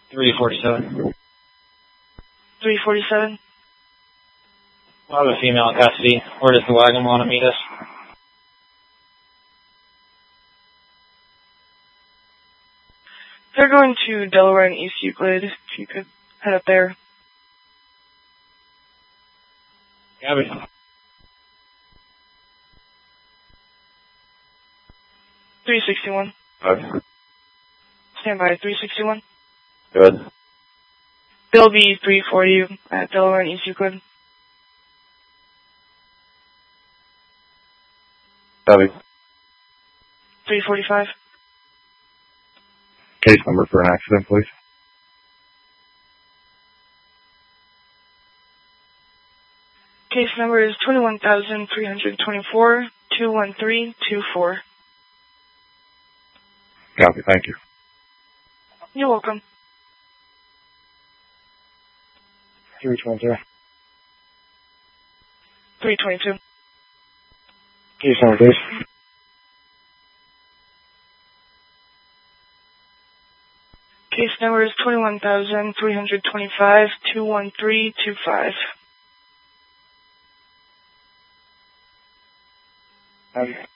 347. 347. We'll have a female in custody. Where does the wagon want to meet us? They're going to Delaware and East Euclid, if you could head up there. Gabby. $361. Okay. Stand by, 361. Good. There'll be 3 for you at Delaware and East Euclid. Copy. 345. Case number for an accident, please. Case number is 21,324, 21324. Copy, thank you. You're welcome. 322. 322. Case number, please. Case number is 21,325, 21325. Okay.